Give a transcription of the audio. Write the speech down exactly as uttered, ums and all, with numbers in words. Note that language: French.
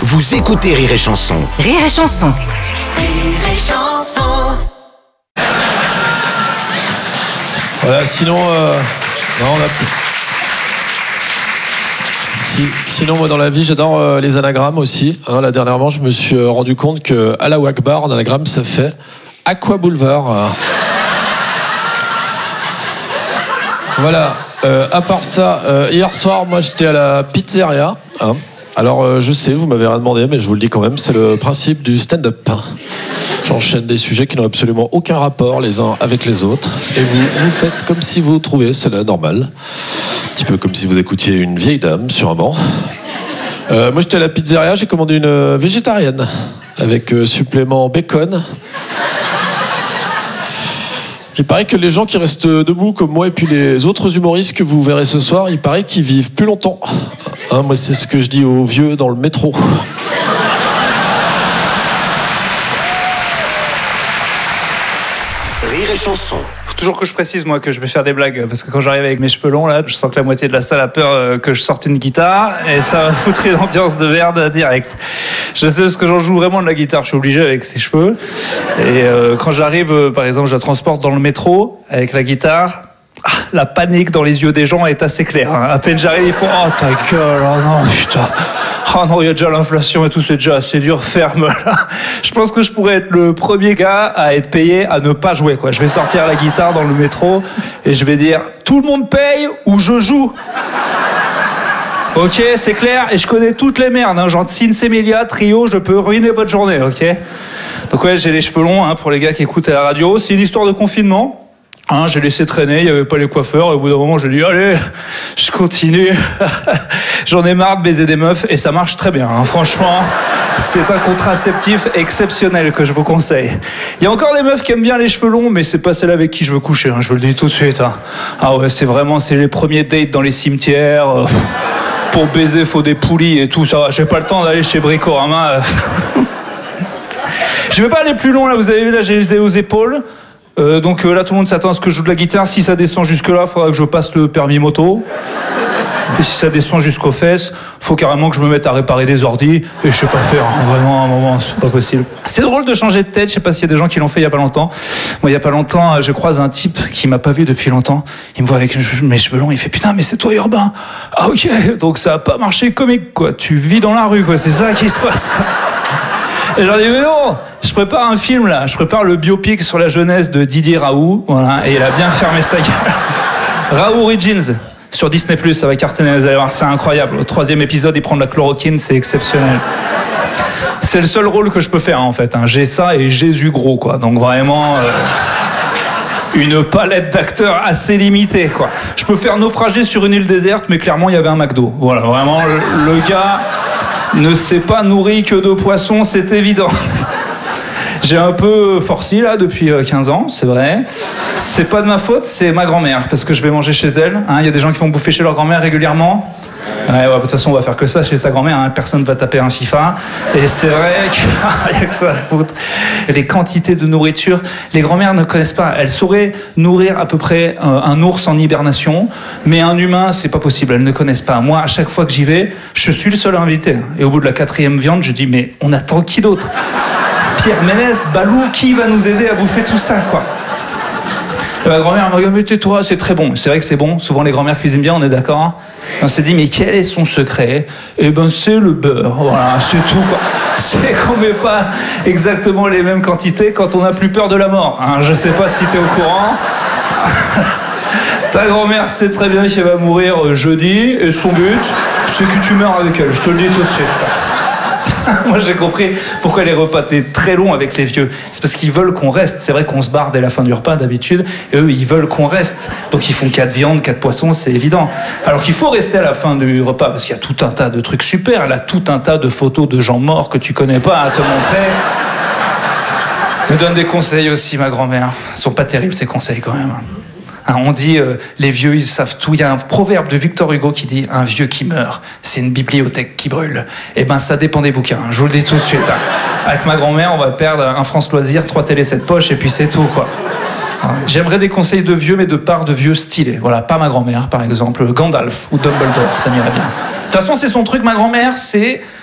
Vous écoutez Rire et Chanson. Rire et Chanson. Rire et Chanson. Voilà, sinon, euh, non, on a plus. Si, sinon, moi, dans la vie, j'adore euh, les anagrammes aussi. Hein, là, dernièrement, je me suis euh, rendu compte que Allahu Akbar, en anagramme, ça fait Aqua Boulevard. Euh. Voilà. Euh, à part ça, euh, hier soir, moi, j'étais à la pizzeria. Hein. Alors, euh, je sais, vous m'avez rien demandé, mais je vous le dis quand même, c'est le principe du stand-up. J'enchaîne des sujets qui n'ont absolument aucun rapport les uns avec les autres. Et vous, vous faites comme si vous trouvez cela normal. Un petit peu comme si vous écoutiez une vieille dame sur un banc. Euh, moi, j'étais à la pizzeria, j'ai commandé une euh, végétarienne avec euh, supplément bacon. Il paraît que les gens qui restent debout comme moi et puis les autres humoristes que vous verrez ce soir, il paraît qu'ils vivent plus longtemps. Hein, moi, c'est ce que je dis aux vieux dans le métro. Rire et Chanson. Faut toujours que je précise, moi, que je vais faire des blagues, parce que quand j'arrive avec mes cheveux longs, là, je sens que la moitié de la salle a peur euh, que je sorte une guitare, et ça va foutre une ambiance de merde direct. Je sais parce que j'en joue vraiment de la guitare, je suis obligé avec ses cheveux. Et euh, quand j'arrive, euh, par exemple, je la transporte dans le métro avec la guitare, ah, la panique dans les yeux des gens est assez claire. Hein. À peine j'arrive, ils font « Oh ta gueule, oh non, putain, oh non, il y a déjà l'inflation et tout, c'est déjà assez dur, ferme là. » Je pense que je pourrais être le premier gars à être payé à ne pas jouer, quoi. Je vais sortir la guitare dans le métro et je vais dire « Tout le monde paye ou je joue ?» Ok, c'est clair, et je connais toutes les merdes, hein, genre Sins Emilia, Trio, je peux ruiner votre journée, ok. Donc ouais, j'ai les cheveux longs, hein, pour les gars qui écoutent à la radio. C'est une histoire de confinement. Hein, j'ai laissé traîner, il n'y avait pas les coiffeurs, et au bout d'un moment, j'ai dit, allez, je continue. J'en ai marre de baiser des meufs, et ça marche très bien, hein. Franchement, c'est un contraceptif exceptionnel que je vous conseille. Il y a encore des meufs qui aiment bien les cheveux longs, mais c'est pas celle avec qui je veux coucher, hein, je vous le dis tout de suite. Hein. Ah ouais, c'est vraiment, c'est les premiers dates dans les cimetières. Euh, pour baiser, faut des poulies et tout, ça va, j'ai pas le temps d'aller chez Bricorama. Je vais pas aller plus loin, là, vous avez vu, là, j'ai les aux épaules. Euh, donc euh, là, tout le monde s'attend à ce que je joue de la guitare. Si ça descend jusque-là, il faudra que je passe le permis moto. Et si ça descend jusqu'aux fesses, faut carrément que je me mette à réparer des ordis. Et je sais pas faire, hein, vraiment, à un moment, c'est pas possible. C'est drôle de changer de tête, je sais pas s'il y a des gens qui l'ont fait il y a pas longtemps. Moi, il y a pas longtemps, je croise un type qui m'a pas vu depuis longtemps. Il me voit avec mes cheveux longs, il fait « Putain, mais c'est toi Urbain !» Ah ok, donc ça a pas marché comique, quoi. Tu vis dans la rue, quoi, c'est ça qui se passe. Et j'en dis, mais non, je prépare un film là, je prépare le biopic sur la jeunesse de Didier Raoult, voilà, et il a bien fermé sa gueule. Raoult Origins, sur Disney plus, ça va cartonner, vous allez voir, c'est incroyable. Au troisième épisode, il prend de la chloroquine, c'est exceptionnel. C'est le seul rôle que je peux faire en fait, hein. J'ai ça et Jésus gros, quoi, donc vraiment... Euh... une palette d'acteurs assez limitée, quoi. Je peux faire naufrager sur une île déserte, mais clairement, il y avait un McDo. Voilà, vraiment, le, le gars ne s'est pas nourri que de poissons, c'est évident. J'ai un peu forci, là, depuis quinze ans, c'est vrai. C'est pas de ma faute, c'est ma grand-mère, parce que je vais manger chez elle. Il hein, y a des gens qui vont bouffer chez leur grand-mère régulièrement. Ouais, ouais, de toute façon, on va faire que ça chez sa grand-mère. Hein. Personne ne va taper un FIFA. Et c'est vrai qu'il n'y a que ça à foutre. Les quantités de nourriture, les grand-mères ne connaissent pas. Elles sauraient nourrir à peu près euh, un ours en hibernation, mais un humain, c'est pas possible. Elles ne connaissent pas. Moi, à chaque fois que j'y vais, je suis le seul invité. Et au bout de la quatrième viande, je dis, mais on attend qui d'autre ? Pierre Ménès, Balou, qui va nous aider à bouffer tout ça, quoi ? Et ma grand-mère m'a dit, mais tais-toi, c'est très bon. C'est vrai que c'est bon. Souvent, les grand-mères cuisinent bien, on est d'accord. On s'est dit, mais quel est son secret ? Eh ben, c'est le beurre. Voilà, c'est tout, quoi. C'est qu'on met pas exactement les mêmes quantités quand on n'a plus peur de la mort. Hein, je sais pas si t'es au courant. Ta grand-mère sait très bien qu'elle va mourir jeudi, et son but, c'est que tu meurs avec elle. Je te le dis tout de suite, quoi. Moi, j'ai compris pourquoi les repas étaient très longs avec les vieux. C'est parce qu'ils veulent qu'on reste. C'est vrai qu'on se barre dès la fin du repas d'habitude. Et eux, ils veulent qu'on reste. Donc, ils font quatre viandes, quatre poissons, c'est évident. Alors qu'il faut rester à la fin du repas parce qu'il y a tout un tas de trucs super. Là, tout un tas de photos de gens morts que tu connais pas à te montrer. Elle me donne des conseils aussi, ma grand-mère. Ils sont pas terribles, ces conseils, quand même. On dit, euh, les vieux, ils savent tout. Il y a un proverbe de Victor Hugo qui dit, un vieux qui meurt, c'est une bibliothèque qui brûle. Eh ben, ça dépend des bouquins, je vous le dis tout de suite. Hein. Avec ma grand-mère, on va perdre un France Loisirs, trois télé, sept poches, et puis c'est tout, quoi. J'aimerais des conseils de vieux, mais de part de vieux stylés. Voilà, pas ma grand-mère, par exemple, Gandalf ou Dumbledore, ça m'irait bien. De toute façon, c'est son truc, ma grand-mère, c'est